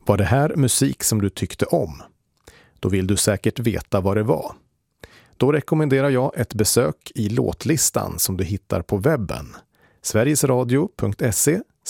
Var det här musik som du tyckte om? Då vill du säkert veta vad det var. Då rekommenderar jag ett besök i låtlistan som du hittar på webben. sverigesradio.se